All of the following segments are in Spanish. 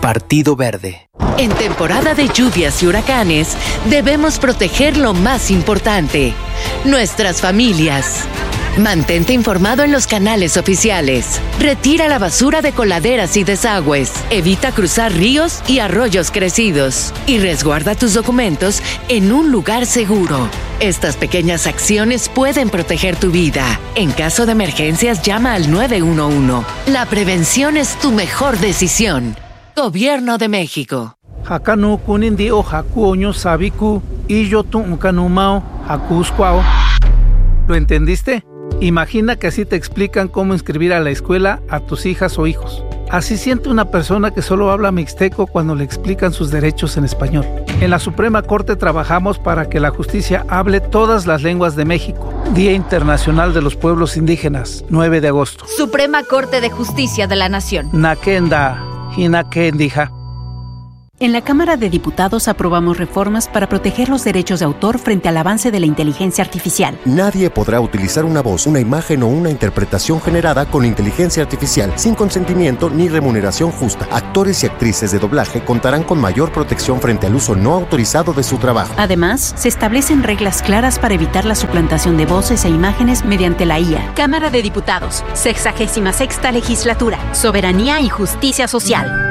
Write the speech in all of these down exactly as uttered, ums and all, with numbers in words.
Partido Verde. En temporada de lluvias y huracanes, debemos proteger lo más importante, nuestras familias. Mantente informado en los canales oficiales. Retira la basura de coladeras y desagües. Evita cruzar ríos y arroyos crecidos. Y resguarda tus documentos en un lugar seguro. Estas pequeñas acciones pueden proteger tu vida. En caso de emergencias, llama al nueve uno uno. La prevención es tu mejor decisión. Gobierno de México. Hakanu kunindi o hakuoño sabiku y yo tu ukanumao hakuskwao. ¿Lo entendiste? Imagina que así te explican cómo inscribir a la escuela a tus hijas o hijos. Así siente una persona que solo habla mixteco cuando le explican sus derechos en español. En la Suprema Corte trabajamos para que la justicia hable todas las lenguas de México. Día Internacional de los Pueblos Indígenas, nueve de agosto. Suprema Corte de Justicia de la Nación. Nakenda, hinakendija. En la Cámara de Diputados aprobamos reformas para proteger los derechos de autor frente al avance de la inteligencia artificial. Nadie podrá utilizar una voz, una imagen o una interpretación generada con inteligencia artificial sin consentimiento ni remuneración justa. Actores y actrices de doblaje contarán con mayor protección frente al uso no autorizado de su trabajo. Además, se establecen reglas claras para evitar la suplantación de voces e imágenes mediante la I A. Cámara de Diputados, sexagésima sexta legislatura, Soberanía y Justicia Social.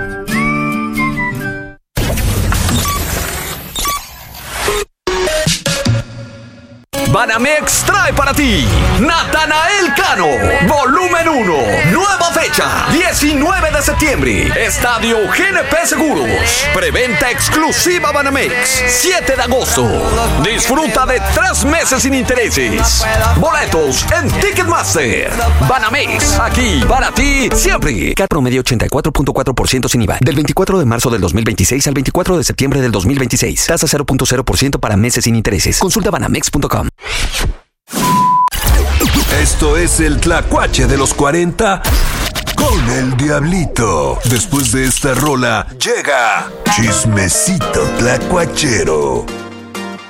Banamex trae para ti Natanael Cano, volumen uno, nueva fecha, diecinueve de septiembre, Estadio G N P Seguros, preventa exclusiva Banamex, siete de agosto, disfruta de tres meses sin intereses, boletos en Ticketmaster. Banamex, aquí para ti siempre. C A T promedio ochenta y cuatro punto cuatro por ciento sin I V A, del veinticuatro de marzo del dos mil veintiséis al veinticuatro de septiembre del dos mil veintiséis, tasa cero punto cero por ciento para meses sin intereses, consulta banamex punto com. Esto es el Tlacuache de los cuarenta con el Diablito. Después de esta rola llega Chismecito Tlacuachero.